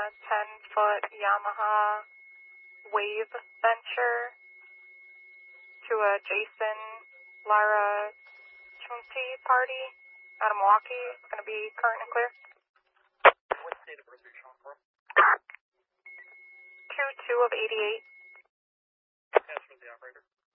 10-foot Yamaha wave venture to a Jason Lara Chunti party out of Milwaukee. It's going to be current and clear. What state of birth are you showing for? 2-2 of 88. Pass for the operator.